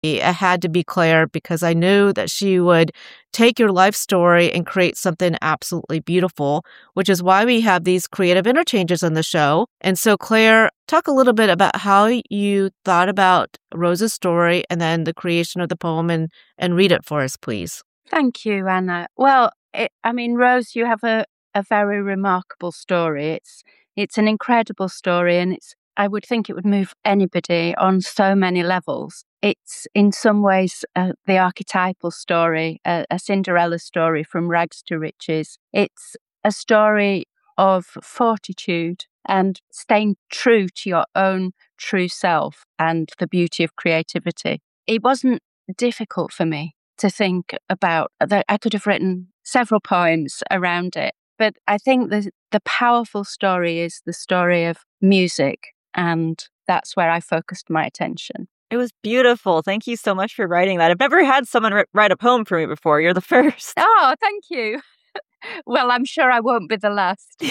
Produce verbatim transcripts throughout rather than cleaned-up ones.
It had to be Claire because I knew that she would take your life story and create something absolutely beautiful, which is why we have these creative interchanges on the show. And so, Claire, talk a little bit about how you thought about Rose's story and then the creation of the poem, and, and read it for us, please. Thank you, Anna. Well, it, I mean, Rose, you have a, a very remarkable story. It's it's an incredible story, and it's I would think it would move anybody on so many levels. It's in some ways uh, the archetypal story, uh, a Cinderella story from rags to riches. It's a story of fortitude and staying true to your own true self and the beauty of creativity. It wasn't difficult for me to think about that. I could have written several poems around it, but I think the the powerful story is the story of music, and that's where I focused my attention. It was beautiful. Thank you so much for writing that. I've never had someone r- write a poem for me before. You're the first. Oh, thank you. Well, I'm sure I won't be the last.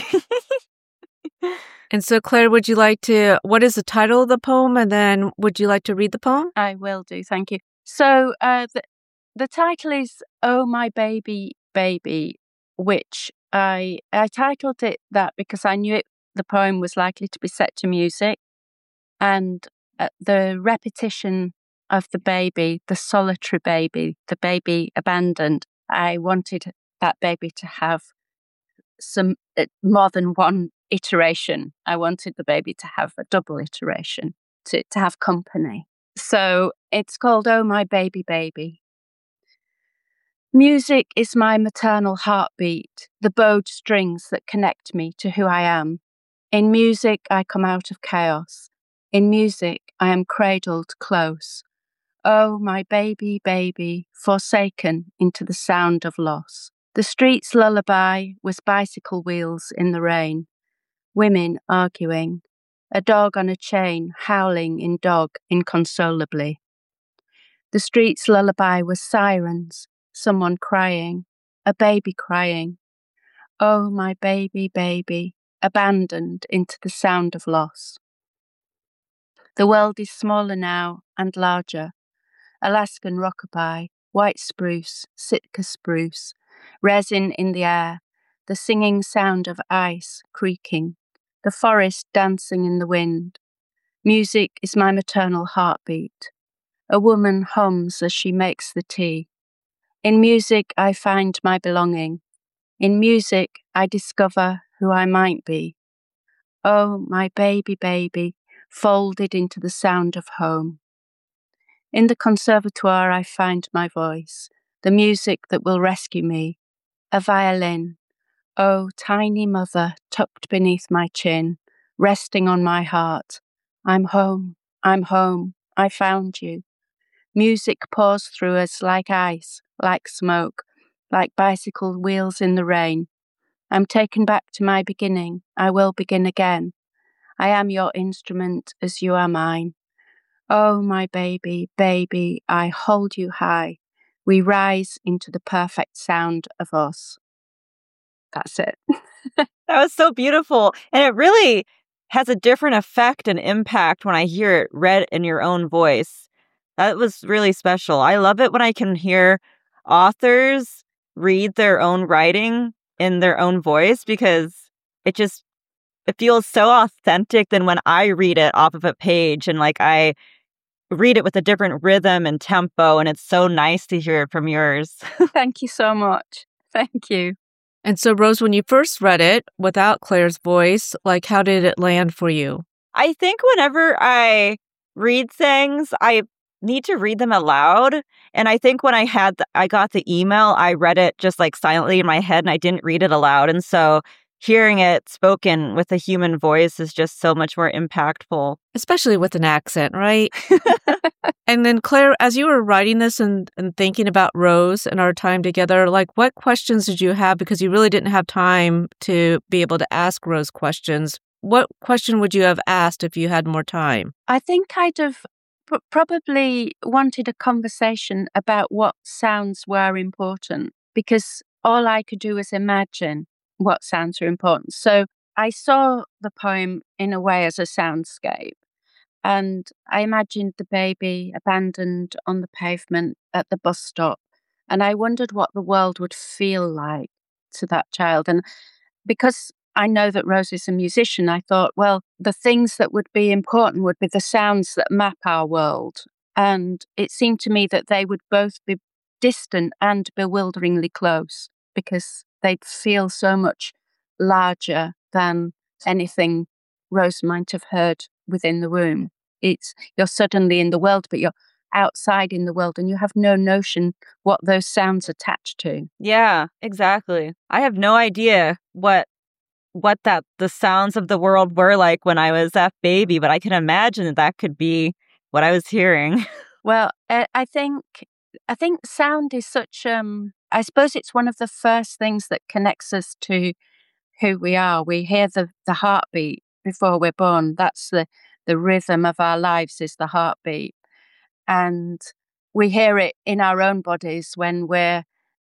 And so, Claire, would you like to, what is the title of the poem? And then would you like to read the poem? I will do. Thank you. So uh, the, the title is Oh, My Baby, Baby, which I, I titled it that because I knew it, the poem was likely to be set to music. And uh, the repetition of the baby, the solitary baby, the baby abandoned, I wanted that baby to have some uh, more than one iteration. I wanted the baby to have a double iteration, to, to have company. So it's called Oh, My Baby, Baby. Music is my maternal heartbeat, the bowed strings that connect me to who I am. In music, I come out of chaos. In music, I am cradled close. Oh, my baby, baby, forsaken into the sound of loss. The street's lullaby was bicycle wheels in the rain, women arguing, a dog on a chain howling in dog inconsolably. The street's lullaby was sirens, someone crying, a baby crying. Oh, my baby, baby, abandoned into the sound of loss. The world is smaller now and larger. Alaskan rockabye, white spruce, Sitka spruce, resin in the air, the singing sound of ice creaking, the forest dancing in the wind. Music is my maternal heartbeat. A woman hums as she makes the tea. In music, I find my belonging. In music, I discover who I might be. Oh, my baby, baby, folded into the sound of home. In the conservatoire, I find my voice, the music that will rescue me. A violin. Oh, tiny mother, tucked beneath my chin, resting on my heart. I'm home, I'm home, I found you. Music pours through us like ice, like smoke, like bicycle wheels in the rain. I'm taken back to my beginning. I will begin again. I am your instrument as you are mine. Oh, my baby, baby, I hold you high. We rise into the perfect sound of us. That's it. That was so beautiful. And it really has a different effect and impact when I hear it read in your own voice. That was really special. I love it when I can hear authors read their own writing in their own voice, because it just, it feels so authentic than when I read it off of a page, and like I read it with a different rhythm and tempo, and it's so nice to hear it from yours. Thank you so much. Thank you. And so, Rose, when you first read it without Claire's voice, like, how did it land for you? I think whenever I read things, I need to read them aloud. And I think when I had, the, I got the email, I read it just like silently in my head, and I didn't read it aloud. And so hearing it spoken with a human voice is just so much more impactful. Especially with an accent, right? And then, Claire, as you were writing this and, and thinking about Rose and our time together, like, what questions did you have? Because you really didn't have time to be able to ask Rose questions. What question would you have asked if you had more time? I think I'd have p- probably wanted a conversation about what sounds were important, because all I could do was imagine what sounds are important. So I saw the poem in a way as a soundscape. And I imagined the baby abandoned on the pavement at the bus stop. And I wondered what the world would feel like to that child. And because I know that Rose is a musician, I thought, well, the things that would be important would be the sounds that map our world. And it seemed to me that they would both be distant and bewilderingly close because they'd feel so much larger than anything Rose might have heard within the womb. It's you're suddenly in the world, but you're outside in the world and you have no notion what those sounds attach to. Yeah, exactly. I have no idea what what that the sounds of the world were like when I was that baby, but I can imagine that that could be what I was hearing. Well, uh, I think I think sound is such um I suppose it's one of the first things that connects us to who we are. We hear the the heartbeat before we're born. That's the the rhythm of our lives is the heartbeat. And we hear it in our own bodies when we're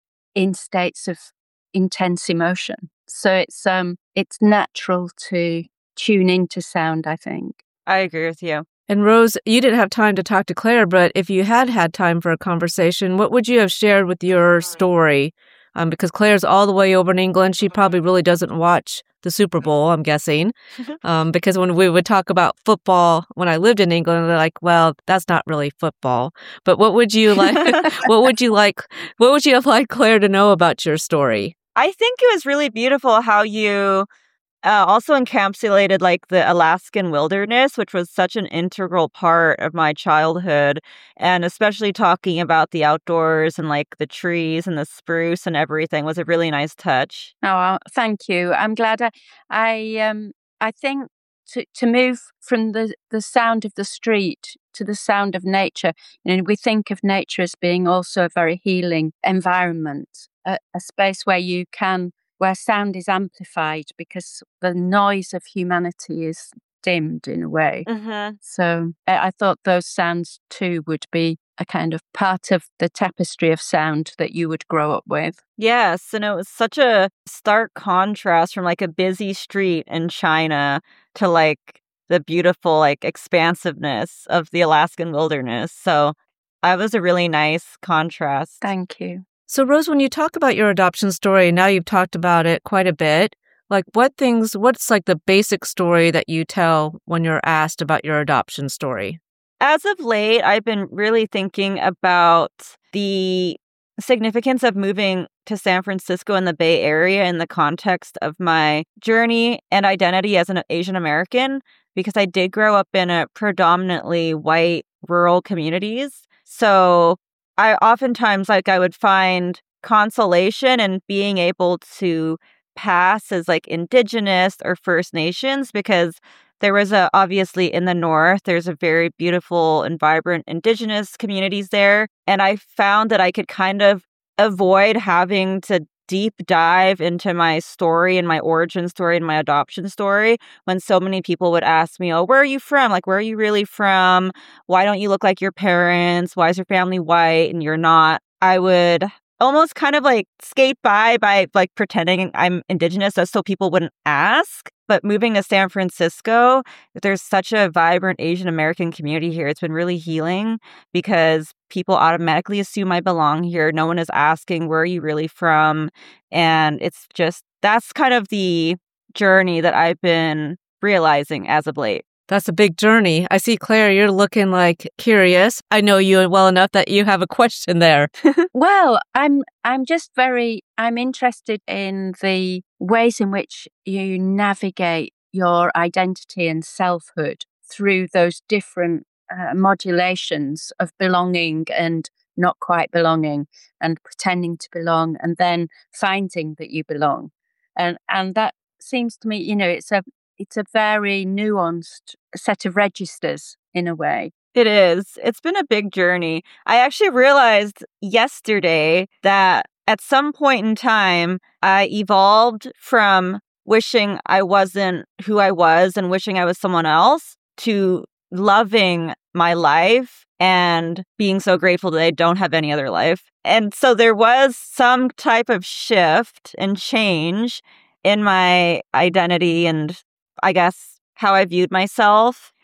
in states of intense emotion. So it's um it's natural to tune into sound, I think. I agree with you. And Rose, you didn't have time to talk to Claire, but if you had had time for a conversation, what would you have shared with your story? Um, because Claire's all the way over in England. She probably really doesn't watch the Super Bowl, I'm guessing. Um, because when we would talk about football, when I lived in England, they're like, well, that's not really football. But what would you like, what would you like, what would you have liked Claire to know about your story? I think it was really beautiful how you uh, also encapsulated like the Alaskan wilderness, which was such an integral part of my childhood. And especially talking about the outdoors and like the trees and the spruce and everything was a really nice touch. Oh, thank you. I'm glad. I, I, um, I think to to move from the the sound of the street to the sound of nature. You know, we think of nature as being also a very healing environment, a, a space where you can, where sound is amplified because the noise of humanity is dimmed in a way. Mm-hmm. So I, I thought those sounds too would be a kind of part of the tapestry of sound that you would grow up with. Yes, and it was such a stark contrast from like a busy street in China to like the beautiful like expansiveness of the Alaskan wilderness. So that was a really nice contrast. Thank you. So Rose, when you talk about your adoption story, now you've talked about it quite a bit. Like what things, what's like the basic story that you tell when you're asked about your adoption story? As of late, I've been really thinking about the significance of moving to San Francisco in the Bay Area in the context of my journey and identity as an Asian American, because I did grow up in a predominantly white rural communities. So I oftentimes like I would find consolation in being able to pass as like Indigenous or First Nations, because there was a, obviously in the North, there's a very beautiful and vibrant Indigenous communities there. And I found that I could kind of avoid having to deep dive into my story and my origin story and my adoption story when so many people would ask me, oh, where are you from? Like, where are you really from? Why don't you look like your parents? Why is your family white and you're not? I would almost kind of like skate by by like pretending I'm Indigenous so people wouldn't ask. But moving to San Francisco, there's such a vibrant Asian American community here. It's been really healing because people automatically assume I belong here. No one is asking, where are you really from? And it's just, that's kind of the journey that I've been realizing as of late. That's a big journey. I see, Claire, you're looking like curious. I know you well enough that you have a question there. Well, I'm I'm just very, I'm interested in the ways in which you navigate your identity and selfhood through those different uh, modulations of belonging and not quite belonging and pretending to belong and then finding that you belong. And and that seems to me, you know, it's a It's a very nuanced set of registers in a way. It is. It's been a big journey. I actually realized yesterday that at some point in time, I evolved from wishing I wasn't who I was and wishing I was someone else to loving my life and being so grateful that I don't have any other life. And so there was some type of shift and change in my identity and I guess how I viewed myself.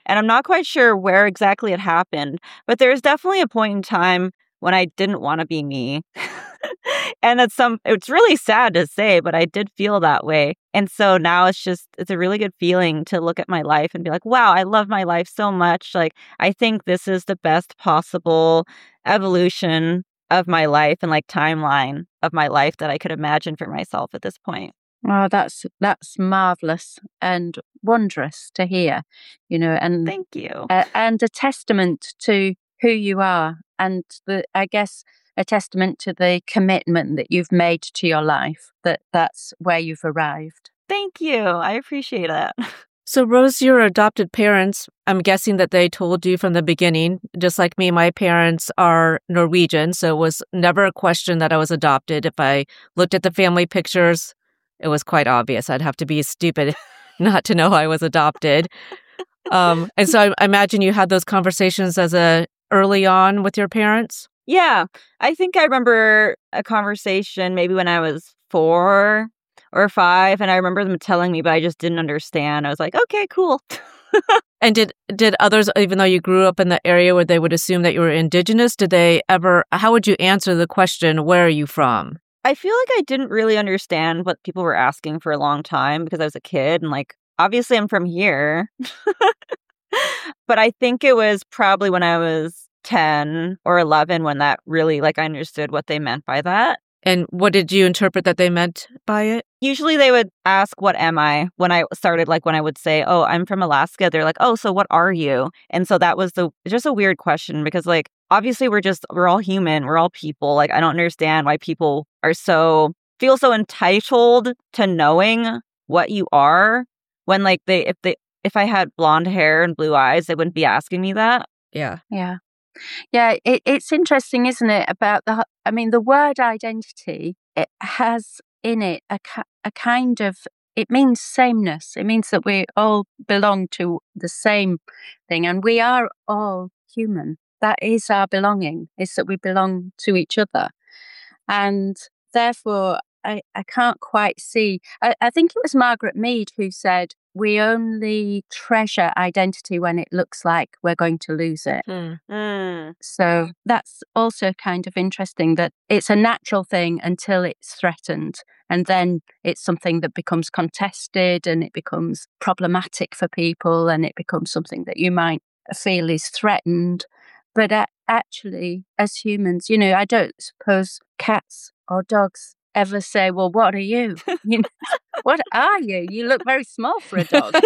And I'm not quite sure where exactly it happened, but there's definitely a point in time when I didn't want to be me. And that's some, it's really sad to say, but I did feel that way. And so now it's just, it's a really good feeling to look at my life and be like, wow, I love my life so much. Like, I think this is the best possible evolution of my life and like timeline of my life that I could imagine for myself at this point. Oh, that's that's marvelous and wondrous to hear, you know, and Thank you. uh, and a testament to who you are, and the I guess a testament to the commitment that you've made to your life. That that's where you've arrived. Thank you. I appreciate it. So, Rose, your adopted parents, I'm guessing that they told you from the beginning, just like me, my parents are Norwegian, so it was never a question that I was adopted. If I looked at the family pictures, it was quite obvious. I'd have to be stupid not to know I was adopted. Um, and so I, I imagine you had those conversations as a early on with your parents? Yeah, I think I remember a conversation maybe when I was four or five, and I remember them telling me, but I just didn't understand. I was like, okay, cool. And did did others, even though you grew up in the area where they would assume that you were indigenous, did they ever, how would you answer the question, where are you from? I feel like I didn't really understand what people were asking for a long time because I was a kid and like, obviously I'm from here. But I think it was probably when I was ten or eleven when that really, like, I understood what they meant by that. And what did you interpret that they meant by it? Usually they would ask, what am I? When I started, like, when I would say, oh, I'm from Alaska, they're like, oh, so what are you? And so that was the just a weird question because, like, obviously we're just, we're all human. We're all people. Like, I don't understand why people are so, feel so entitled to knowing what you are when, like, they, if they, if I had blonde hair and blue eyes, they wouldn't be asking me that. Yeah. Yeah. Yeah, it, it's interesting, isn't it, about the, I mean, the word identity, it has in it a, a kind of, it means sameness. It means that we all belong to the same thing and we are all human. That is our belonging, is that we belong to each other. And therefore, I, I can't quite see, I, I think it was Margaret Mead who said, we only treasure identity when it looks like we're going to lose it. Mm. Mm. So that's also kind of interesting that it's a natural thing until it's threatened. And then it's something that becomes contested and it becomes problematic for people and it becomes something that you might feel is threatened. But uh, actually, as humans, you know, I don't suppose cats or dogs ever say, well, what are you? You know, what are you? You look very small for a dog.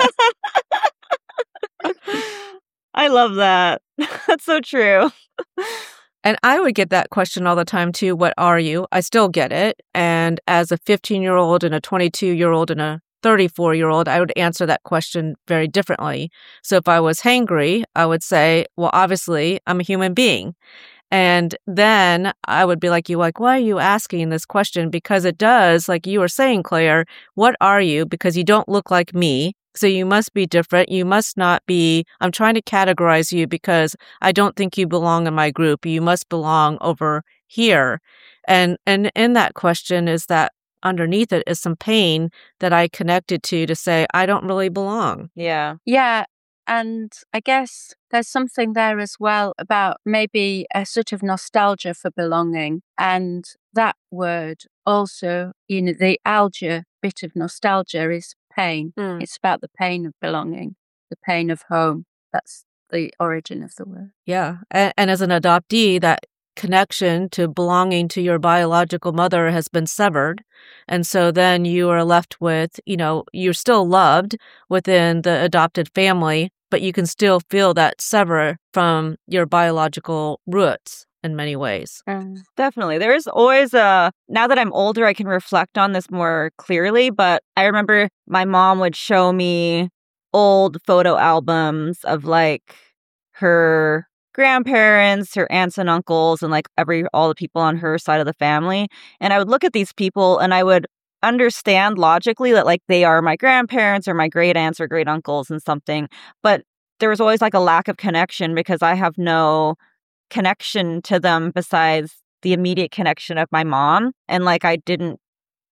I love that. That's so true. And I would get that question all the time too. What are you? I still get it. And as a fifteen-year-old and a twenty-two-year-old and a thirty-four-year-old, I would answer that question very differently. So if I was hangry, I would say, well, obviously, I'm a human being. And then I would be like, you like, why are you asking this question? Because it does, like you were saying, Claire, what are you? Because you don't look like me. So you must be different. You must not be, I'm trying to categorize you because I don't think you belong in my group. You must belong over here. And and in that question is that underneath it is some pain that I connected to to say, I don't really belong. Yeah. Yeah. And I guess there's something there as well about maybe a sort of nostalgia for belonging. And that word also, you know, the algae bit of nostalgia is pain. Mm. It's about the pain of belonging, the pain of home. That's the origin of the word. Yeah. And, and as an adoptee, that connection to belonging to your biological mother has been severed. And so then you are left with, you know, you're still loved within the adopted family, but you can still feel that sever from your biological roots in many ways. Mm. Definitely. There's always a, now that I'm older, I can reflect on this more clearly, but I remember my mom would show me old photo albums of like her grandparents, her aunts and uncles, and like every, all the people on her side of the family. And I would look at these people and I would understand logically that like they are my grandparents or my great aunts or great uncles and something. But there was always like a lack of connection because I have no connection to them besides the immediate connection of my mom. And like I didn't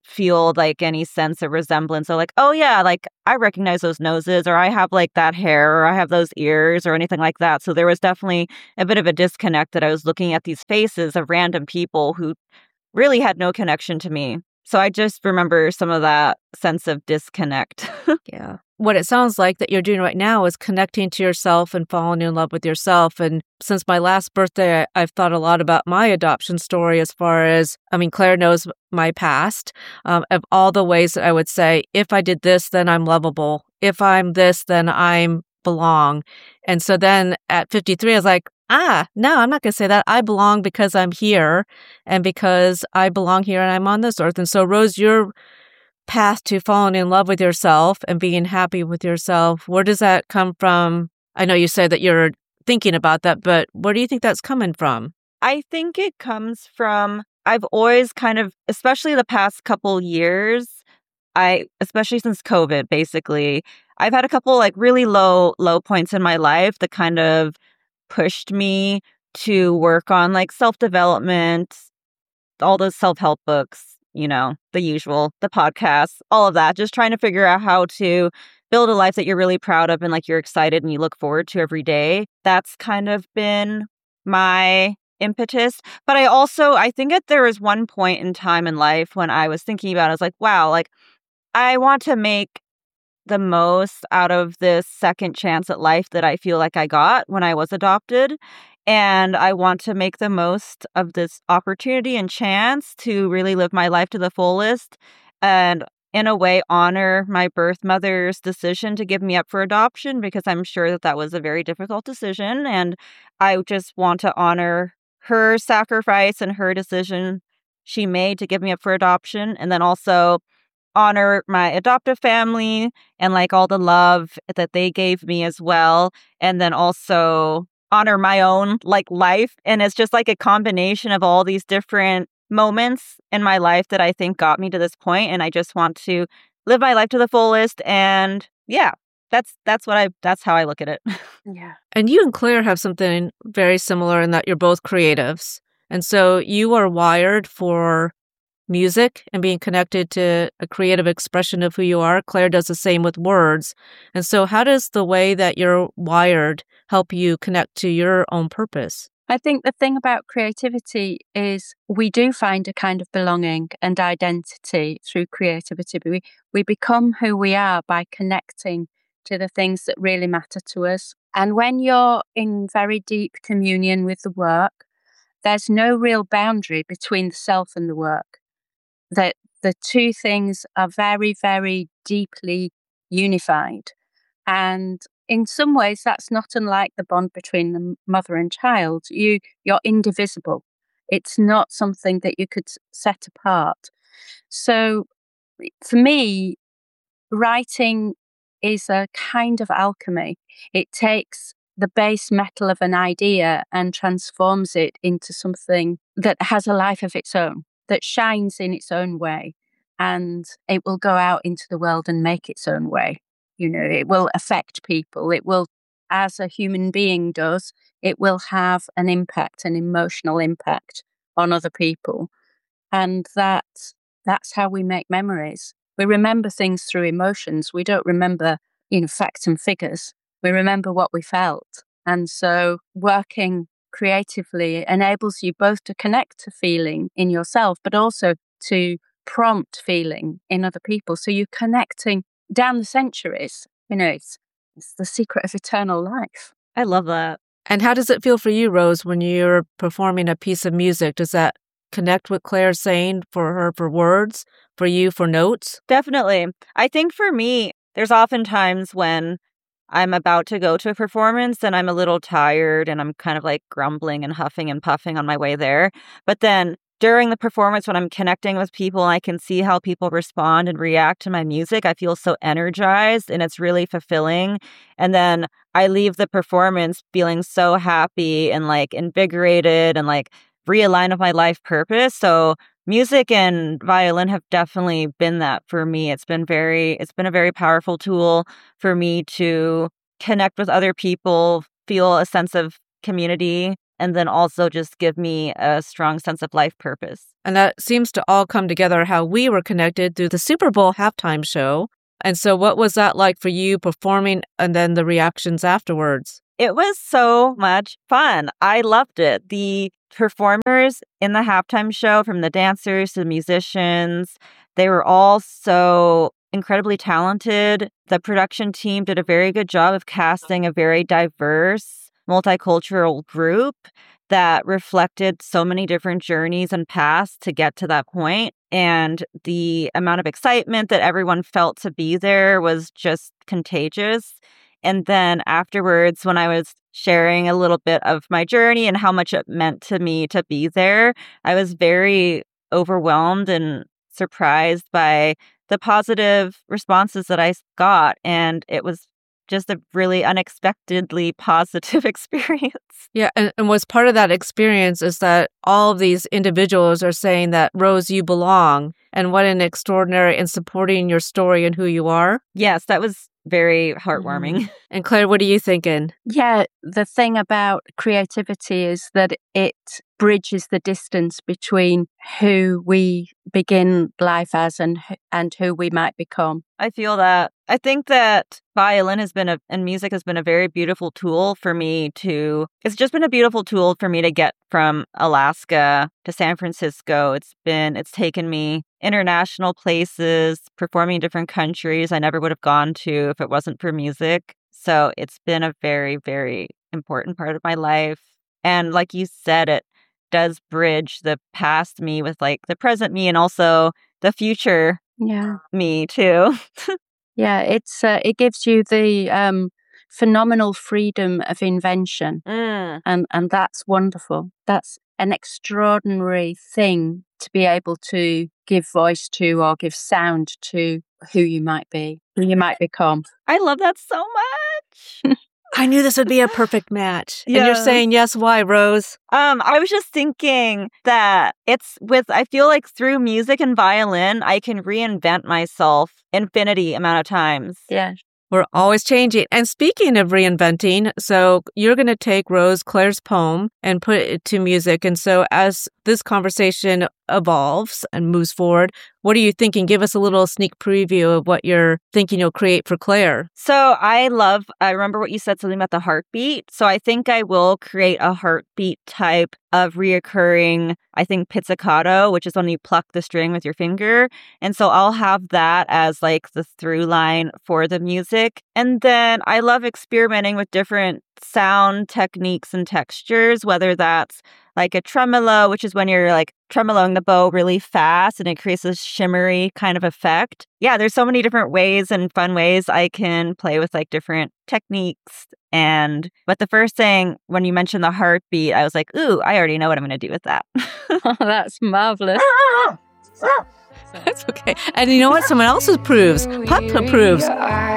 feel like any sense of resemblance. So like, oh yeah, like I recognize those noses, or I have like that hair, or I have those ears, or anything like that. So there was definitely a bit of a disconnect that I was looking at these faces of random people who really had no connection to me. So I just remember some of that sense of disconnect. Yeah. What it sounds like that you're doing right now is connecting to yourself and falling in love with yourself. And since my last birthday, I- I've thought a lot about my adoption story as far as, I mean, Claire knows my past, um, of all the ways that I would say, if I did this, then I'm lovable. If I'm this, then I'm belong. And so then at fifty-three, I was like, ah, no, I'm not going to say that. I belong because I'm here and because I belong here and I'm on this earth. And so, Rose, your path to falling in love with yourself and being happy with yourself, where does that come from? I know you say that you're thinking about that, but where do you think that's coming from? I think it comes from, I've always kind of, especially the past couple years, I, especially since COVID, basically, I've had a couple like really low, low points in my life that kind of pushed me to work on like self-development, all those self-help books, you know, the usual, the podcasts, all of that, just trying to figure out how to build a life that you're really proud of and like you're excited and you look forward to every day. That's kind of been my impetus. But I also, I think that there was one point in time in life when I was thinking about it, I was like, wow, like I want to make the most out of this second chance at life that I feel like I got when I was adopted. And I want to make the most of this opportunity and chance to really live my life to the fullest and, in a way, honor my birth mother's decision to give me up for adoption, because I'm sure that that was a very difficult decision. And I just want to honor her sacrifice and her decision she made to give me up for adoption. And then also honor my adoptive family and like all the love that they gave me as well. And then also honor my own like life. And it's just like a combination of all these different moments in my life that I think got me to this point. And I just want to live my life to the fullest. And yeah, that's that's what I that's how I look at it. Yeah. And you and Claire have something very similar in that you're both creatives. And so you are wired for music and being connected to a creative expression of who you are. Claire does the same with words. And so how does the way that you're wired help you connect to your own purpose? I think the thing about creativity is we do find a kind of belonging and identity through creativity. We, we become who we are by connecting to the things that really matter to us. And when you're in very deep communion with the work, there's no real boundary between the self and the work. That the two things are very, very deeply unified. And in some ways, that's not unlike the bond between the mother and child. You, you're indivisible. It's not something that you could set apart. So for me, writing is a kind of alchemy. It takes the base metal of an idea and transforms it into something that has a life of its own, that shines in its own way, and it will go out into the world and make its own way. You know, it will affect people. It will, as a human being does, it will have an impact, an emotional impact on other people. And that that's how we make memories. We remember things through emotions. We don't remember, you know, facts and figures. We remember what we felt. And so working creatively enables you both to connect to feeling in yourself, but also to prompt feeling in other people. So you're connecting down the centuries. You know, it's, it's the secret of eternal life. I love that. And how does it feel for you, Rose, when you're performing a piece of music? Does that connect with Claire's saying for her for words, for you for notes? Definitely. I think for me, there's often times when I'm about to go to a performance and I'm a little tired and I'm kind of like grumbling and huffing and puffing on my way there. But then during the performance, when I'm connecting with people and I can see how people respond and react to my music, I feel so energized and it's really fulfilling. And then I leave the performance feeling so happy and like invigorated and like realigned with my life purpose. So music and violin have definitely been that for me. It's been very, it's been a very powerful tool for me to connect with other people, feel a sense of community and then also just give me a strong sense of life purpose. And that seems to all come together how we were connected through the Super Bowl halftime show. And so what was that like for you performing and then the reactions afterwards? It was so much fun. I loved it. The performers in the halftime show, from the dancers to the musicians, they were all so incredibly talented. The production team did a very good job of casting a very diverse, multicultural group that reflected so many different journeys and paths to get to that point. And the amount of excitement that everyone felt to be there was just contagious. And then afterwards, when I was sharing a little bit of my journey and how much it meant to me to be there, I was very overwhelmed and surprised by the positive responses that I got. And it was just a really unexpectedly positive experience. Yeah, and, and what's part of that experience is that all of these individuals are saying that, Rose, you belong. And what an extraordinary in supporting your story and who you are. Yes, that was very heartwarming. Mm-hmm. And Claire, what are you thinking? Yeah, the thing about creativity is that it bridges the distance between who we begin life as and and who we might become. I feel that. I think that violin has been a, and music has been a very beautiful tool for me to, it's just been a beautiful tool for me to get from Alaska to San Francisco. It's been, it's taken me international places, performing in different countries I never would have gone to if it wasn't for music. So it's been a very, very important part of my life. And like you said, it does bridge the past me with like the present me and also the future yeah. me too. Yeah, it's uh, it gives you the um, phenomenal freedom of invention, mm. and and that's wonderful. That's an extraordinary thing to be able to give voice to or give sound to who you might be, who you might become. I love that so much. I knew this would be a perfect match. Yeah. And you're saying yes, why, Rose? Um, I was just thinking that it's with, I feel like through music and violin, I can reinvent myself infinity amount of times. Yeah. We're always changing. And speaking of reinventing, so you're going to take Rose Claire's poem and put it to music. And so as this conversation evolves and moves forward, what are you thinking? Give us a little sneak preview of what you're thinking you'll create for Claire. So I love, I remember what you said, something about the heartbeat. So I think I will create a heartbeat type of reoccurring, I think, pizzicato, which is when you pluck the string with your finger. And so I'll have that as like the through line for the music. And then I love experimenting with different sound techniques and textures, whether that's like a tremolo, which is when you're like tremoloing the bow really fast and it creates this shimmery kind of effect. Yeah, there's so many different ways and fun ways I can play with like different techniques. And but the first thing when you mentioned the heartbeat, I was like, ooh, I already know what I'm going to do with that. Oh, that's marvelous. That's okay. And you know what? Someone else approves. Pup approves.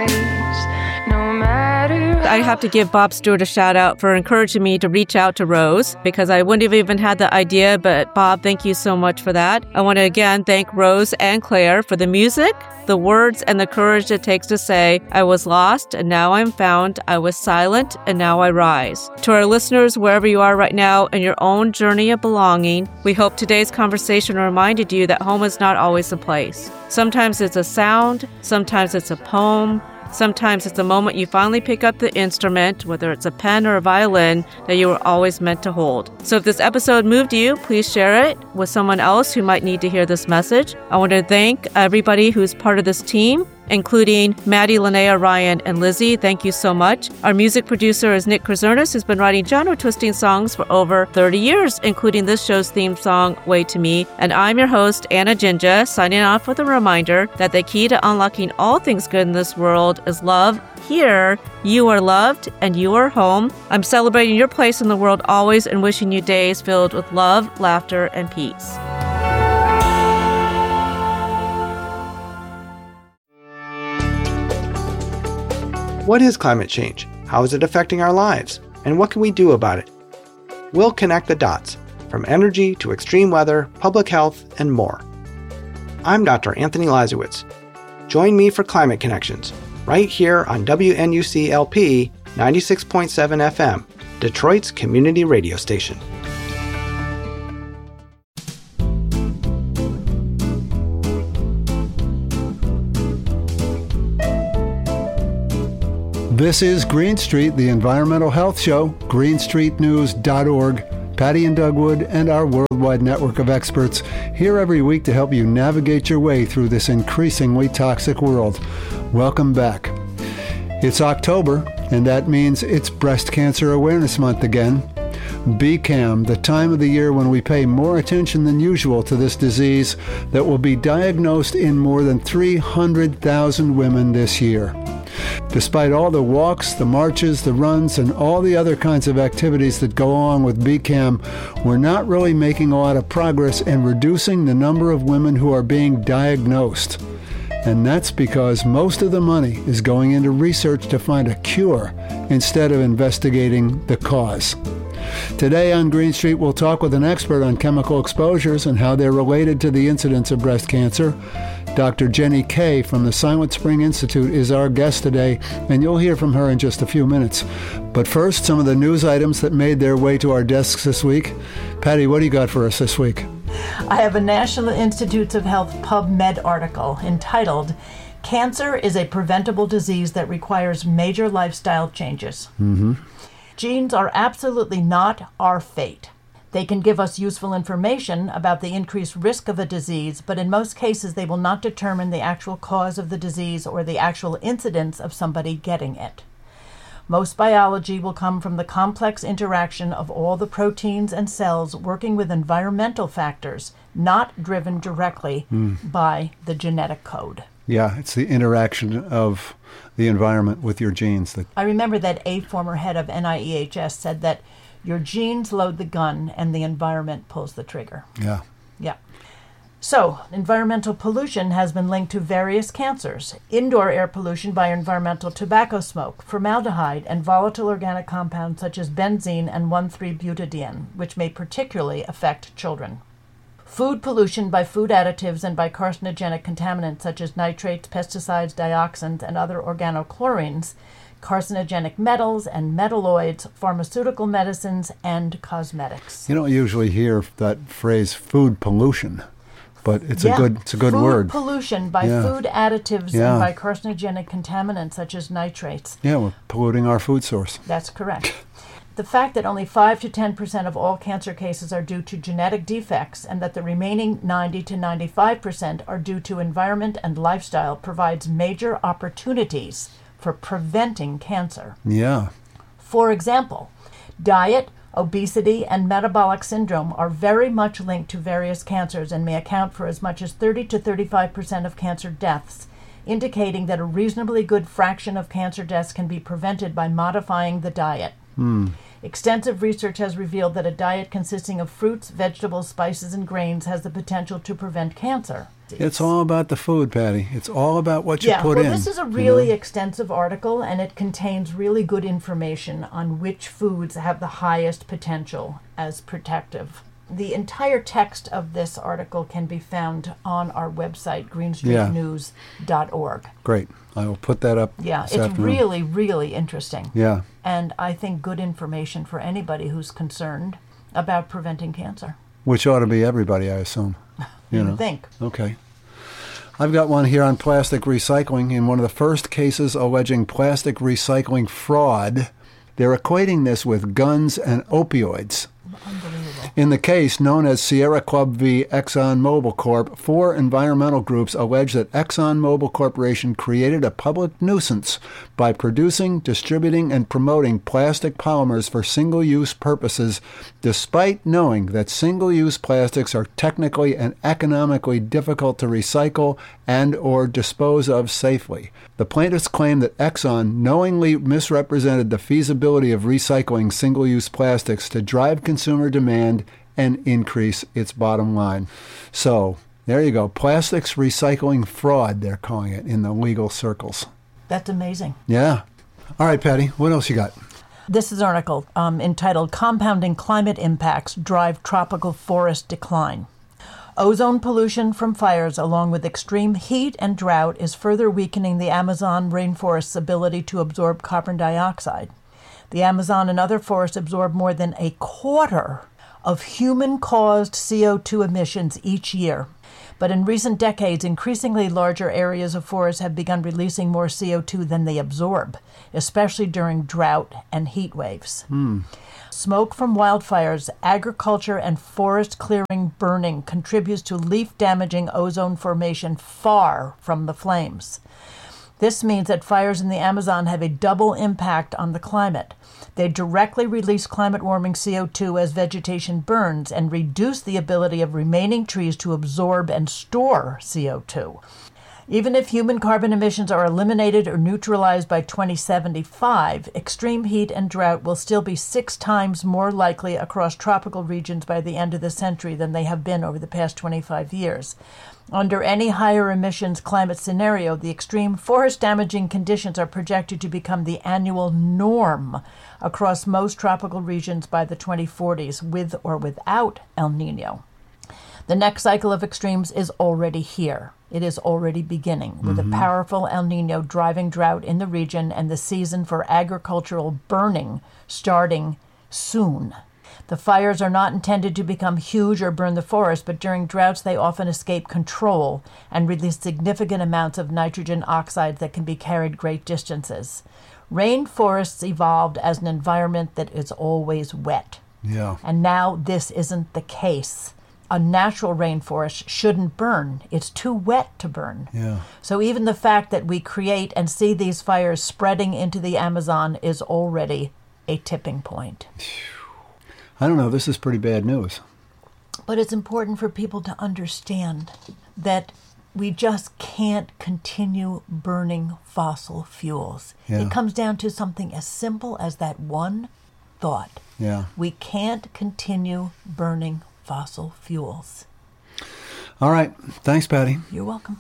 I have to give Bob Stewart a shout out for encouraging me to reach out to Rose because I wouldn't have even had the idea. But Bob, thank you so much for that. I want to again thank Rose and Claire for the music, the words, and the courage it takes to say, I was lost and now I'm found. I was silent and now I rise. To our listeners, wherever you are right now in your own journey of belonging, we hope today's conversation reminded you that home is not always a place. Sometimes it's a sound, sometimes it's a poem, sometimes it's the moment you finally pick up the instrument, whether it's a pen or a violin, that you were always meant to hold. So if this episode moved you, please share it with someone else who might need to hear this message. I want to thank everybody who's part of this team, including Maddie, Linnea, Ryan, and Lizzie. Thank you so much. Our music producer is Nick Krzernis, who's been writing genre-twisting songs for over thirty years, including this show's theme song, Way to Me. And I'm your host, Anna Jinja, signing off with a reminder that the key to unlocking all things good in this world is love. Here, you are loved and you are home. I'm celebrating your place in the world always and wishing you days filled with love, laughter, and peace. What is climate change? How is it affecting our lives? And what can we do about it? We'll connect the dots, from energy to extreme weather, public health, and more. I'm Doctor Anthony Lazowitz. Join me for Climate Connections, right here on W N U C L P ninety-six point seven F M, Detroit's community radio station. This is Green Street, the environmental health show, green street news dot org. Patty and Doug Wood and our worldwide network of experts here every week to help you navigate your way through this increasingly toxic world. Welcome back. It's October, and that means it's Breast Cancer Awareness Month again. B CAM, the time of the year when we pay more attention than usual to this disease that will be diagnosed in more than three hundred thousand women this year. Despite all the walks, the marches, the runs, and all the other kinds of activities that go along with B CAM, we're not really making a lot of progress in reducing the number of women who are being diagnosed. And that's because most of the money is going into research to find a cure instead of investigating the cause. Today on Green Street, we'll talk with an expert on chemical exposures and how they're related to the incidence of breast cancer. Doctor Jenny Kay from the Silent Spring Institute is our guest today, and you'll hear from her in just a few minutes. But first, some of the news items that made their way to our desks this week. Patty, what do you got for us this week? I have a National Institutes of Health PubMed article entitled, Cancer is a Preventable Disease That Requires Major Lifestyle Changes. Mm-hmm. Genes are absolutely not our fate. They can give us useful information about the increased risk of a disease, but in most cases they will not determine the actual cause of the disease or the actual incidence of somebody getting it. Most biology will come from the complex interaction of all the proteins and cells working with environmental factors, not driven directly mm. by the genetic code. Yeah, it's the interaction of the environment with your genes. That I remember that a former head of N I E H S said that your genes load the gun and the environment pulls the trigger. Yeah. Yeah. So, environmental pollution has been linked to various cancers. Indoor air pollution by environmental tobacco smoke, formaldehyde, and volatile organic compounds such as benzene and one three butadiene, which may particularly affect children. Food pollution by food additives and by carcinogenic contaminants such as nitrates, pesticides, dioxins, and other organochlorines, carcinogenic metals and metalloids, pharmaceutical medicines, and cosmetics. You don't usually hear that phrase food pollution, but it's yeah. a good it's a good food word. Pollution by yeah. food additives yeah. and by carcinogenic contaminants such as nitrates. Yeah, we're polluting our food source. That's correct. The fact that only five to ten percent of all cancer cases are due to genetic defects and that the remaining ninety to ninety-five percent are due to environment and lifestyle provides major opportunities for preventing cancer. Yeah. For example, diet, obesity, and metabolic syndrome are very much linked to various cancers and may account for as much as thirty to thirty-five percent of cancer deaths, indicating that a reasonably good fraction of cancer deaths can be prevented by modifying the diet. Hmm. Extensive research has revealed that a diet consisting of fruits, vegetables, spices, and grains has the potential to prevent cancer. It's all about the food, Patty. It's all about what you yeah, put well, in. This is a really you know? extensive article, and it contains really good information on which foods have the highest potential as protective. The entire text of this article can be found on our website, green street news dot org. Yeah. Great. I will put that up Yeah, this it's afternoon. really, really interesting. Yeah. And I think good information for anybody who's concerned about preventing cancer. Which ought to be everybody, I assume. You, you would know. think. Okay. I've got one here on plastic recycling. In one of the first cases alleging plastic recycling fraud, they're equating this with guns and opioids. Unbelievable. In the case known as Sierra Club v. ExxonMobil Corp, four environmental groups allege that ExxonMobil Corporation created a public nuisance by producing, distributing, and promoting plastic polymers for single-use purposes, despite knowing that single-use plastics are technically and economically difficult to recycle and or dispose of safely. The plaintiffs claim that Exxon knowingly misrepresented the feasibility of recycling single-use plastics to drive consumer demand and increase its bottom line. So, there you go. Plastics recycling fraud, they're calling it in the legal circles. That's amazing. Yeah. All right, Patty, what else you got? This is an article um, entitled Compounding Climate Impacts Drive Tropical Forest Decline. Ozone pollution from fires along with extreme heat and drought is further weakening the Amazon rainforest's ability to absorb carbon dioxide. The Amazon and other forests absorb more than a quarter of human-caused C O two emissions each year. But in recent decades, increasingly larger areas of forest have begun releasing more C O two than they absorb, especially during drought and heat waves. Mm. Smoke from wildfires, agriculture, and forest clearing burning contributes to leaf-damaging ozone formation far from the flames. This means that fires in the Amazon have a double impact on the climate. They directly release climate-warming C O two as vegetation burns and reduce the ability of remaining trees to absorb and store C O two. Even if human carbon emissions are eliminated or neutralized by twenty seventy-five, extreme heat and drought will still be six times more likely across tropical regions by the end of the century than they have been over the past twenty-five years. Under any higher emissions climate scenario, the extreme forest-damaging conditions are projected to become the annual norm across most tropical regions by the twenty forties, with or without El Nino. The next cycle of extremes is already here. It is already beginning, with mm-hmm. a powerful El Nino driving drought in the region and the season for agricultural burning starting soon. The fires are not intended to become huge or burn the forest, but during droughts they often escape control and release significant amounts of nitrogen oxides that can be carried great distances. Rainforests evolved as an environment that is always wet. Yeah. And now this isn't the case. A natural rainforest shouldn't burn. It's too wet to burn. Yeah. So even the fact that we create and see these fires spreading into the Amazon is already a tipping point. I don't know. This is pretty bad news. But it's important for people to understand that we just can't continue burning fossil fuels. Yeah. It comes down to something as simple as that one thought. Yeah. We can't continue burning fossil fuels. All right. Thanks, Patty. You're welcome.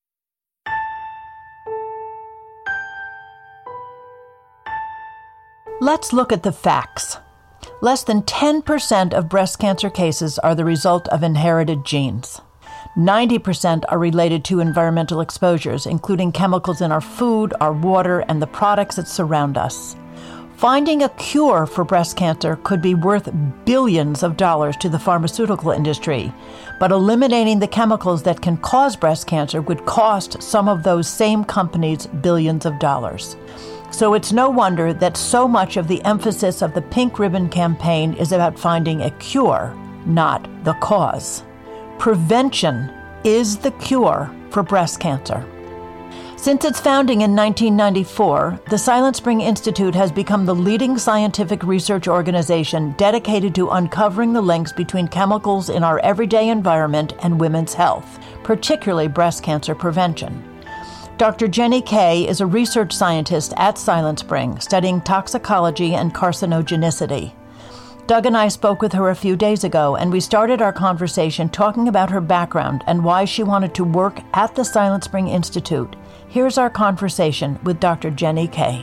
Let's look at the facts. Less than ten percent of breast cancer cases are the result of inherited genes. ninety percent are related to environmental exposures, including chemicals in our food, our water, and the products that surround us. Finding a cure for breast cancer could be worth billions of dollars to the pharmaceutical industry, but eliminating the chemicals that can cause breast cancer would cost some of those same companies billions of dollars. So it's no wonder that so much of the emphasis of the Pink Ribbon campaign is about finding a cure, not the cause. Prevention is the cure for breast cancer. Since its founding in nineteen ninety-four, the Silent Spring Institute has become the leading scientific research organization dedicated to uncovering the links between chemicals in our everyday environment and women's health, particularly breast cancer prevention. Doctor Jenny Kay is a research scientist at Silent Spring, studying toxicology and carcinogenicity. Doug and I spoke with her a few days ago, and we started our conversation talking about her background and why she wanted to work at the Silent Spring Institute. Here's our conversation with Doctor Jenny Kay.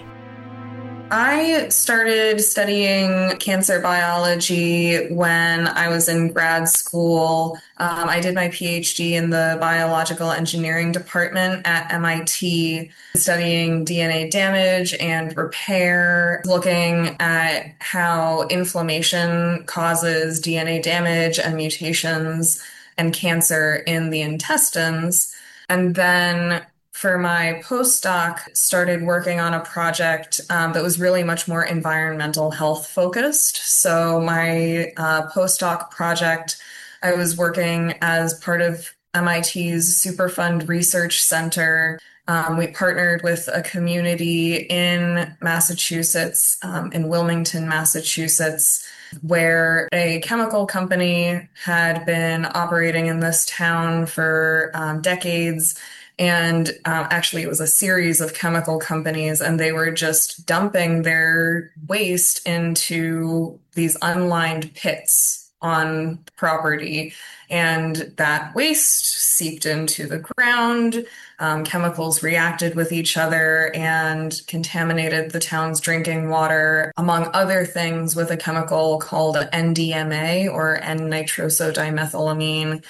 I started studying cancer biology when I was in grad school. Um, I did my PhD in the biological engineering department at M I T, studying D N A damage and repair, looking at how inflammation causes D N A damage and mutations and cancer in the intestines. And then for my postdoc, started working on a project um, that was really much more environmental health focused. So my uh, postdoc project, I was working as part of M I T's Superfund Research Center. Um, we partnered with a community in Massachusetts, um, in Wilmington, Massachusetts, where a chemical company had been operating in this town for um, decades. And uh, actually, it was a series of chemical companies, and they were just dumping their waste into these unlined pits on property. And that waste seeped into the ground. Um, chemicals reacted with each other and contaminated the town's drinking water, among other things, with a chemical called N D M A, or N-nitrosodimethylamine.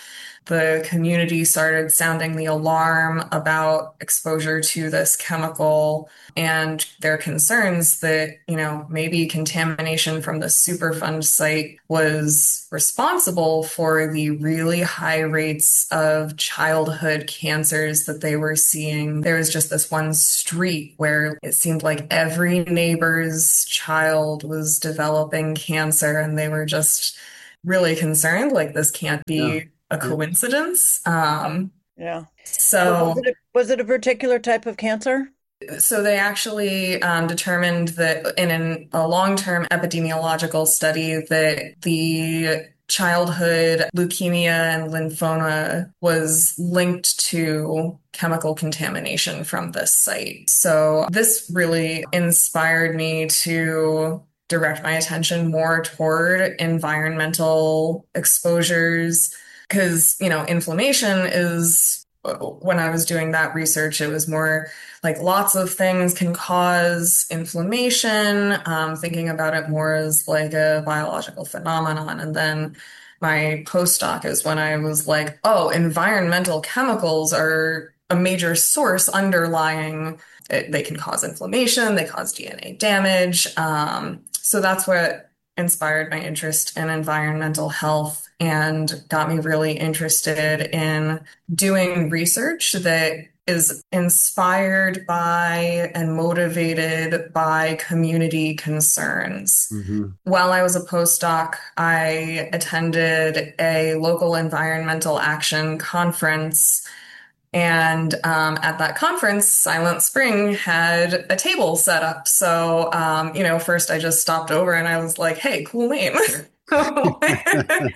the community started sounding the alarm about exposure to this chemical and their concerns that, you know, maybe contamination from the Superfund site was responsible for the really high rates of childhood cancers that they were seeing. There was just this one street where it seemed like every neighbor's child was developing cancer, and they were just really concerned, like, this can't be yeah. a coincidence. Um, yeah. So was it, a, was it a particular type of cancer? So they actually um, determined that in an, a long-term epidemiological study that the childhood leukemia and lymphoma was linked to chemical contamination from this site. So this really inspired me to direct my attention more toward environmental exposures, because, you know, inflammation is, when I was doing that research, it was more like lots of things can cause inflammation, um, thinking about it more as like a biological phenomenon. And then my postdoc is when I was like, oh, environmental chemicals are a major source underlying it. They can cause inflammation, they cause D N A damage. Um, so that's what inspired my interest in environmental health and got me really interested in doing research that is inspired by and motivated by community concerns. Mm-hmm. While I was a postdoc, I attended a local environmental action conference. And um, at that conference, Silent Spring had a table set up. So, um, you know, first I just stopped over and I was like, hey, cool name. yeah.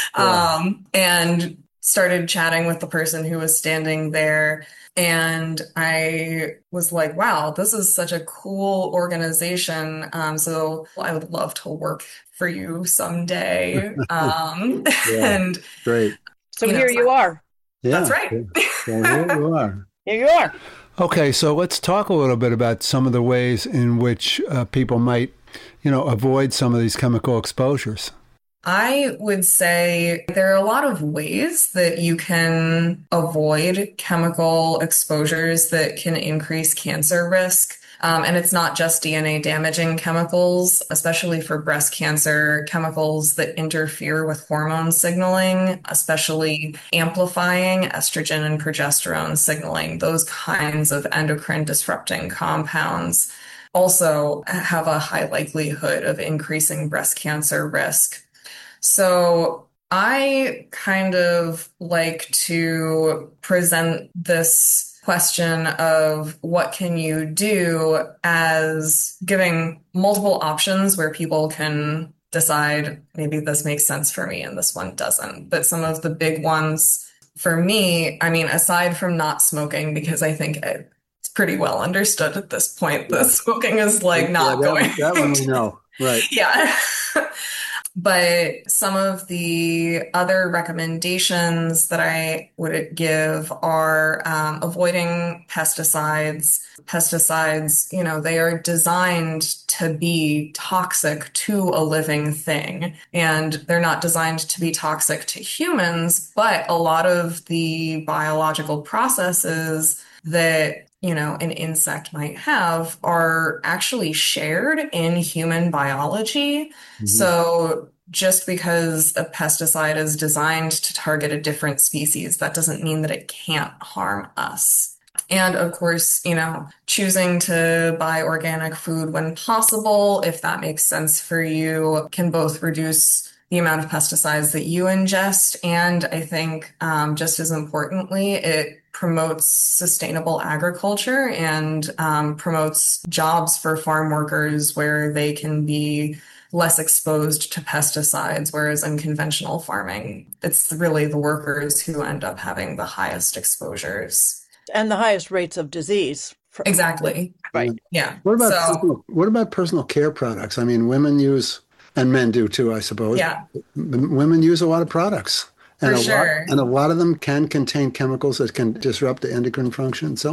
um, and started chatting with the person who was standing there. And I was like, wow, this is such a cool organization. Um, so I would love to work for you someday. Um, yeah, and great. So you here know, you are. Yeah, that's right. So here you are. Here you are. Okay, so let's talk a little bit about some of the ways in which uh, people might, you know, avoid some of these chemical exposures. I would say there are a lot of ways that you can avoid chemical exposures that can increase cancer risk. Um, and it's not just D N A damaging chemicals, especially for breast cancer, chemicals that interfere with hormone signaling, especially amplifying estrogen and progesterone signaling. Those kinds of endocrine disrupting compounds also have a high likelihood of increasing breast cancer risk. So I kind of like to present this question of what can you do as giving multiple options where people can decide maybe this makes sense for me and this one doesn't. But some of the big ones for me, I mean, aside from not smoking, because I think it's pretty well understood at this point that smoking is like not yeah, that going. One, that one we know, right? Yeah. But some of the other recommendations that I would give are um, avoiding pesticides. Pesticides, you know, they are designed to be toxic to a living thing, and they're not designed to be toxic to humans, but a lot of the biological processes that you know, an insect might have are actually shared in human biology. Mm-hmm. So just because a pesticide is designed to target a different species, that doesn't mean that it can't harm us. And of course, you know, choosing to buy organic food when possible, if that makes sense for you, can both reduce the amount of pesticides that you ingest. And I think um, just as importantly, it promotes sustainable agriculture and um, promotes jobs for farm workers where they can be less exposed to pesticides, whereas in conventional farming, it's really the workers who end up having the highest exposures. And the highest rates of disease. Exactly. Right. Yeah. What about, so, personal, what about personal care products? I mean, women use, and men do too, I suppose. Yeah. Women use a lot of products. And For a sure. lot, and a lot of them can contain chemicals that can disrupt the endocrine function and so on.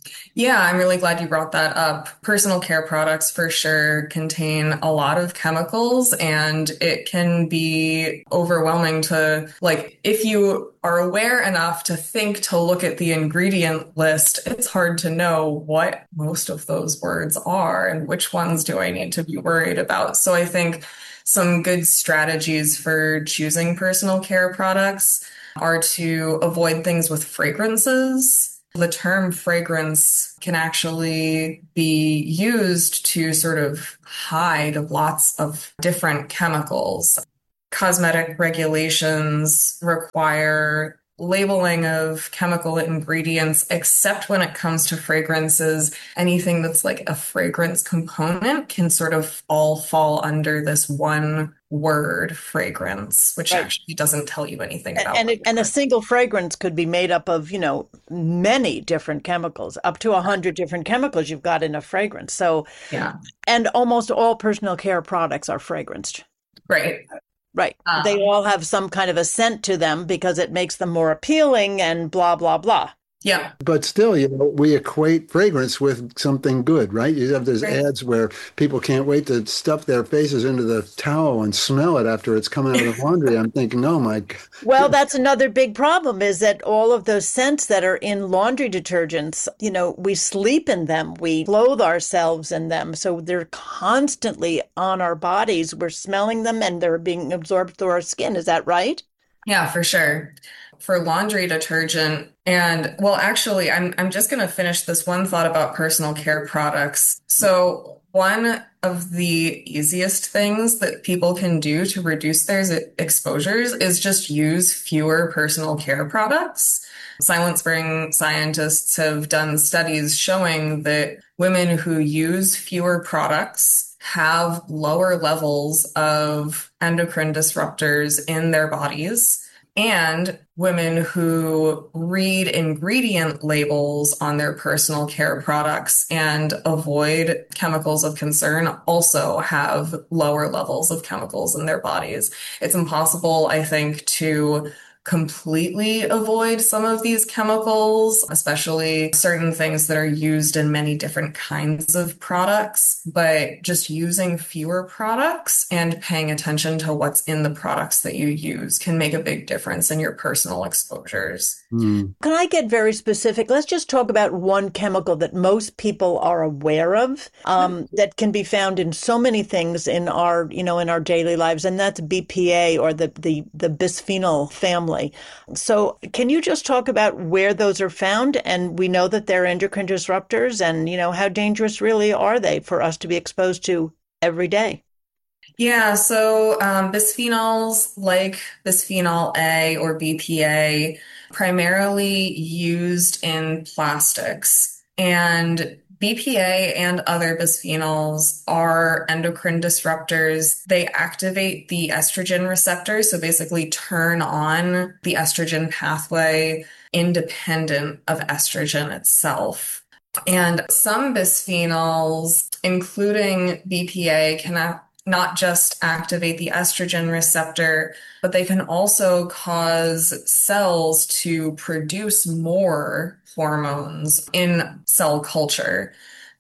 Yeah, I'm really glad you brought that up. Personal care products for sure contain a lot of chemicals, and it can be overwhelming to, like, if you are aware enough to think to look at the ingredient list, it's hard to know what most of those words are and which ones do I need to be worried about. So I think some good strategies for choosing personal care products are to avoid things with fragrances. The term fragrance can actually be used to sort of hide lots of different chemicals. Cosmetic regulations require labeling of chemical ingredients, except when it comes to fragrances. Anything that's like a fragrance component can sort of all fall under this one word, fragrance, which Right. actually doesn't tell you anything And about and, what it, and a single fragrance could be made up of, you know, many different chemicals, up to a hundred different chemicals you've got in a fragrance. So, Yeah, and almost all personal care products are fragranced. right. Right. They Um, all have some kind of a scent to them because it makes them more appealing and blah, blah, blah. yeah, But still, you know, we equate fragrance with something good, right? You have those right. ads where people can't wait to stuff their faces into the towel and smell it after it's come out of the laundry. I'm thinking, oh my God. Well, that's another big problem is that all of those scents that are in laundry detergents, you know, we sleep in them, we clothe ourselves in them. So they're constantly on our bodies. We're smelling them and they're being absorbed through our skin. Is that right? Yeah, for sure. For laundry detergent, and well, actually, I'm I'm just going to finish this one thought about personal care products. So, one of the easiest things that people can do to reduce their s- exposures is just use fewer personal care products. Silent Spring scientists have done studies showing that women who use fewer products have lower levels of endocrine disruptors in their bodies. And women who read ingredient labels on their personal care products and avoid chemicals of concern also have lower levels of chemicals in their bodies. It's impossible, I think, to completely avoid some of these chemicals, especially certain things that are used in many different kinds of products, but just using fewer products and paying attention to what's in the products that you use can make a big difference in your personal exposures. Hmm. Can I get very specific? Let's just talk about one chemical that most people are aware of, um, that can be found in so many things in our, you know, in our daily lives, and that's B P A or the the the bisphenol family. So, can you just talk about where those are found? And we know that they're endocrine disruptors, and you know how dangerous really are they for us to be exposed to every day? Yeah, so um, bisphenols like bisphenol A or B P A, primarily used in plastics. And B P A and other bisphenols are endocrine disruptors. They activate the estrogen receptor, so basically turn on the estrogen pathway independent of estrogen itself. And some bisphenols, including B P A, can act not just activate the estrogen receptor, but they can also cause cells to produce more hormones in cell culture.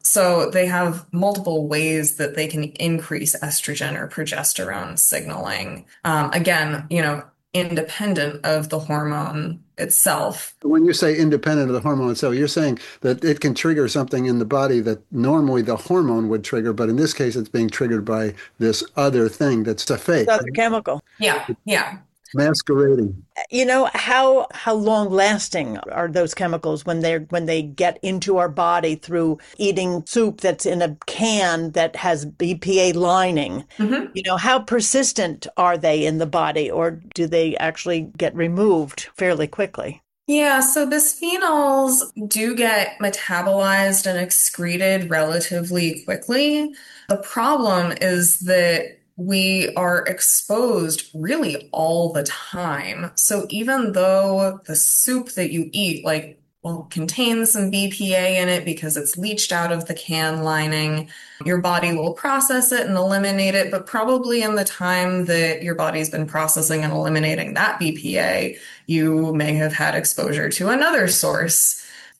So they have multiple ways that they can increase estrogen or progesterone signaling. Um, again, you know, independent of the hormone itself. When you say independent of the hormone itself, you're saying that it can trigger something in the body that normally the hormone would trigger, but in this case, it's being triggered by this other thing that's a fake, Other chemical. Yeah, yeah. masquerading. You know, how how long lasting are those chemicals when they're when they get into our body through eating soup that's in a can that has B P A lining? Mhm. You know, how persistent are they in the body, or do they actually get removed fairly quickly? Yeah, so bisphenols do get metabolized and excreted relatively quickly. The problem is that we are exposed really all the time. So even though the soup that you eat, like, well, contains some B P A in it because it's leached out of the can lining, your body will process it and eliminate it, but probably in the time that your body's been processing and eliminating that B P A, you may have had exposure to another source.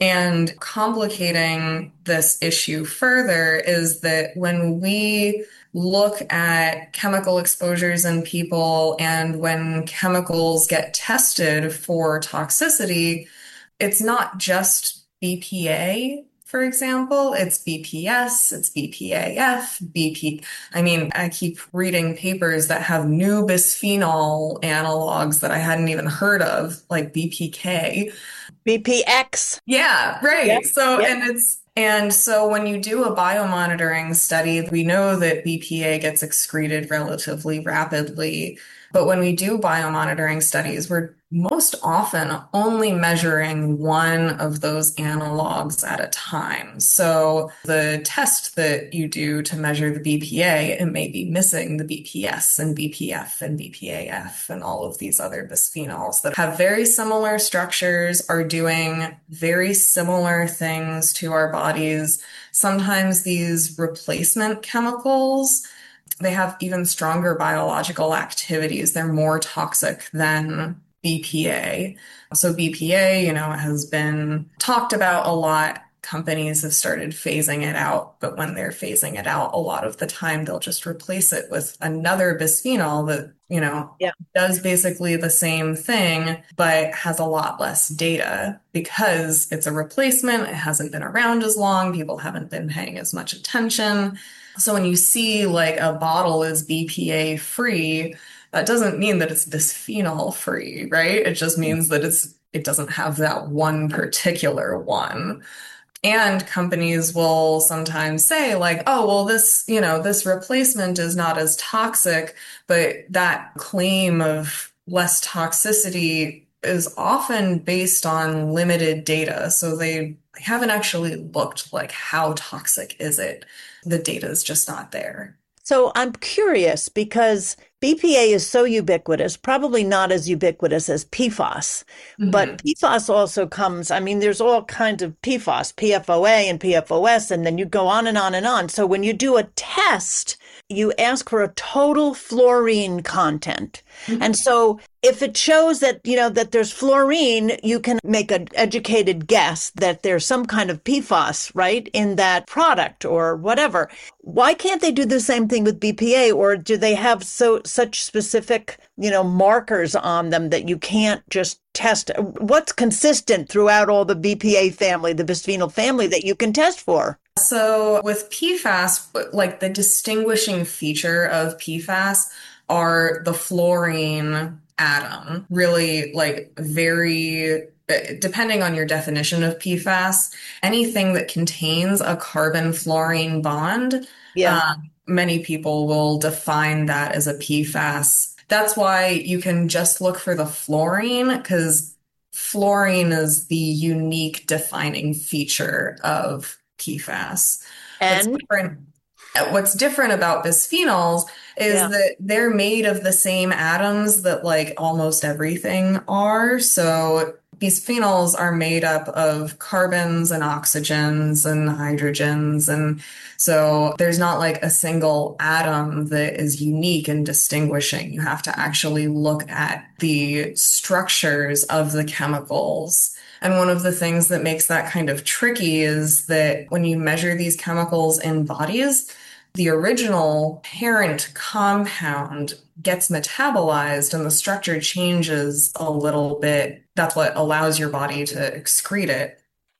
And complicating this issue further is that when we look at chemical exposures in people and when chemicals get tested for toxicity, it's not just B P A, for example, it's B P S, it's B P A F, B P. I mean, I keep reading papers that have new bisphenol analogs that I hadn't even heard of, like B P K. B P X. Yeah, right. Yep. So, Yep. and it's, and so when you do a biomonitoring study, we know that B P A gets excreted relatively rapidly. But when we do biomonitoring studies, we're most often only measuring one of those analogs at a time. So the test that you do to measure the B P A, it may be missing the B P S and B P F and B P A F and all of these other bisphenols that have very similar structures, are doing very similar things to our bodies. Sometimes these replacement chemicals, they have even stronger biological activities. They're more toxic than B P A. So B P A, you know, has been talked about a lot. Companies have started phasing it out, but when they're phasing it out, a lot of the time they'll just replace it with another bisphenol that, you know, yeah. does basically the same thing, but has a lot less data because it's a replacement. It hasn't been around as long. People haven't been paying as much attention. So when you see like a bottle is B P A free, that doesn't mean that it's bisphenol free, right? It just means that it's it doesn't have that one particular one. And companies will sometimes say like, oh, well, this, you know, this replacement is not as toxic, but that claim of less toxicity is often based on limited data. So they haven't actually looked like how toxic is it. The data is just not there. So I'm curious because B P A is so ubiquitous, probably not as ubiquitous as P FAS, mm-hmm. but P FAS also comes, I mean, there's all kinds of P FAS, P F O A and P F O S, and then you go on and on and on. So when you do a test, you ask for a total fluorine content. Mm-hmm. And so if it shows that, you know, that there's fluorine, you can make an educated guess that there's some kind of P FAS, right, in that product or whatever. Why can't they do the same thing with B P A, or do they have so such specific, you know, markers on them that you can't just test? What's consistent throughout all the B P A family, the bisphenol family that you can test for? So with P FAS, like the distinguishing feature of P FAS are the fluorine atom, really like very, depending on your definition of P FAS, anything that contains a carbon-fluorine bond, yeah. uh, many people will define that as a P FAS. That's why you can just look for the fluorine, because fluorine is the unique defining feature of P FAS. And what's different, what's different about bisphenols is yeah. that they're made of the same atoms that like almost everything are. So bisphenols are made up of carbons and oxygens and hydrogens. And so there's not like a single atom that is unique and distinguishing. You have to actually look at the structures of the chemicals. And one of the things that makes that kind of tricky is that when you measure these chemicals in bodies, the original parent compound gets metabolized and the structure changes a little bit. That's what allows your body to excrete it.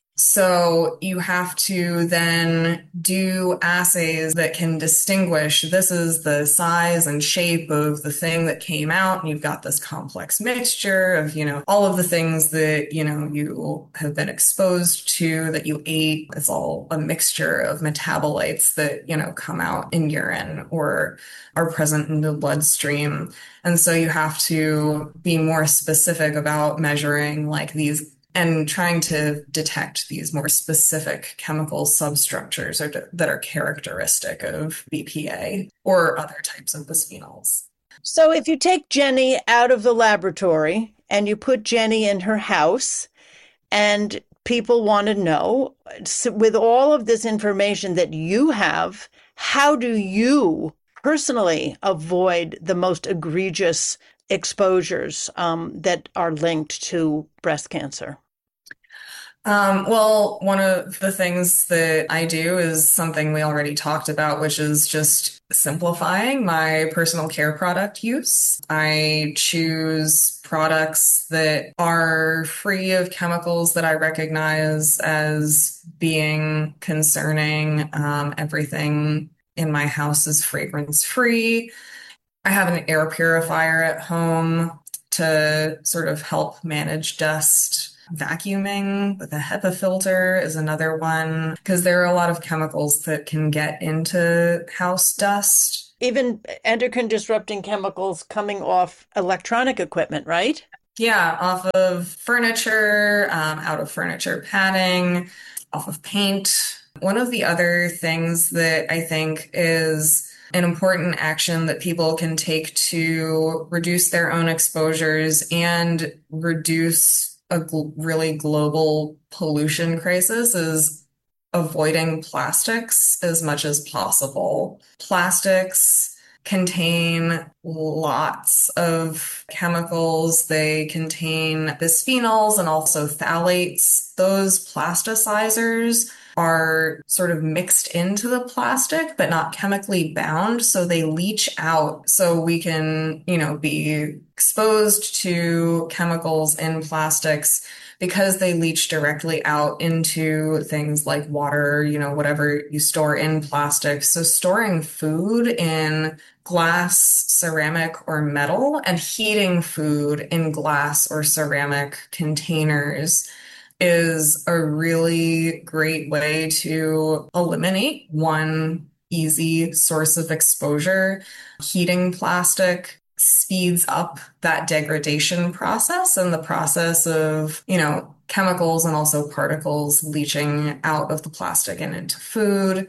So you have to then do assays that can distinguish this is the size and shape of the thing that came out, and you've got this complex mixture of, you know, all of the things that, you know, you have been exposed to, that you ate. It's all a mixture of metabolites that, you know, come out in urine or are present in the bloodstream. And so you have to be more specific about measuring like these and trying to detect these more specific chemical substructures or, that are characteristic of B P A or other types of bisphenols. So if you take Jenny out of the laboratory and you put Jenny in her house, and people want to know, with all of this information that you have, how do you personally avoid the most egregious exposures um, that are linked to breast cancer? Um, well, one of the things that I do is something we already talked about, which is just simplifying my personal care product use. I choose products that are free of chemicals that I recognize as being concerning. Um, everything in my house is fragrance free. I have an air purifier at home to sort of help manage dust. Vacuuming with a HEPA filter is another one, because there are a lot of chemicals that can get into house dust. Even endocrine disrupting chemicals coming off electronic equipment, right? Yeah, off of furniture, um, out of furniture padding, off of paint. One of the other things that I think is an important action that people can take to reduce their own exposures and reduce a gl- really global pollution crisis is avoiding plastics as much as possible. Plastics contain lots of chemicals. They contain bisphenols and also phthalates. Those plasticizers are sort of mixed into the plastic, but not chemically bound. So they leach out. So we can, you know, be exposed to chemicals in plastics because they leach directly out into things like water, you know, whatever you store in plastic. So storing food in glass, ceramic, or metal, and heating food in glass or ceramic containers is a really great way to eliminate one easy source of exposure. Heating plastic speeds up that degradation process and the process of, you know, chemicals and also particles leaching out of the plastic and into food.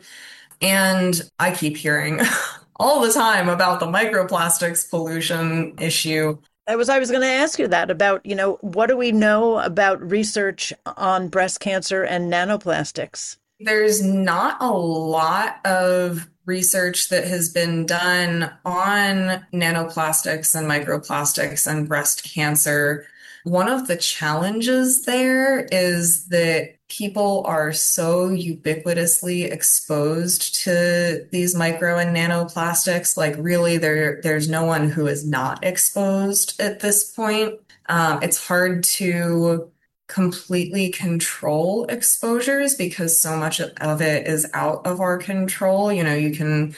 And I keep hearing all the time about the microplastics pollution issue. I was I was going to ask you that about, you know, what do we know about research on breast cancer and nanoplastics? There's not a lot of research that has been done on nanoplastics and microplastics and breast cancer. One of the challenges there is that people are so ubiquitously exposed to these micro and nanoplastics. Like really, there there's no one who is not exposed at this point. Um, it's hard to completely control exposures because so much of it is out of our control. You know, you can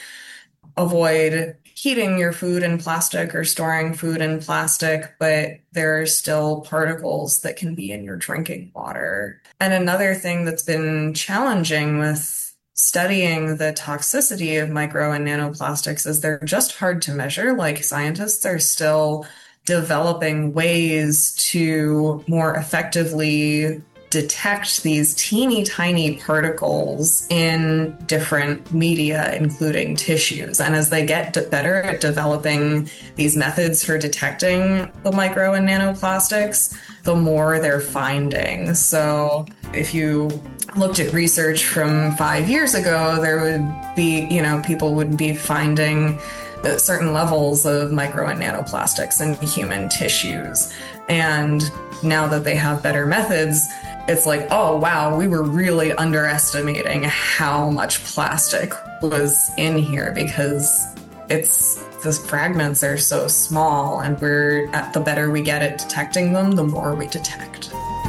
avoid heating your food in plastic or storing food in plastic, but there are still particles that can be in your drinking water. And another thing that's been challenging with studying the toxicity of micro and nanoplastics is they're just hard to measure. Like scientists are still developing ways to more effectively detect these teeny tiny particles in different media, including tissues. And as they get better at developing these methods for detecting the micro and nanoplastics, the more they're finding. So if you looked at research from five years ago, there would be, you know, people would be finding certain levels of micro and nanoplastics in human tissues. And now that they have better methods, it's like, oh, wow, we were really underestimating how much plastic was in here because it's the fragments are so small, and we're at the better we get at detecting them, the more we detect.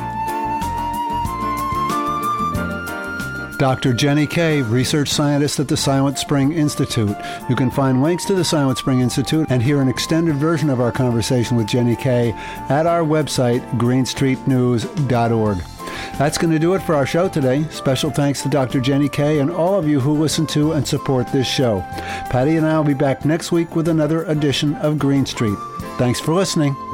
Doctor Jenny Kay, research scientist at the Silent Spring Institute. You can find links to the Silent Spring Institute and hear an extended version of our conversation with Jenny Kay at our website, green street news dot org. That's going to do it for our show today. Special thanks to Doctor Jenny Kay and all of you who listen to and support this show. Patty and I will be back next week with another edition of Green Street. Thanks for listening.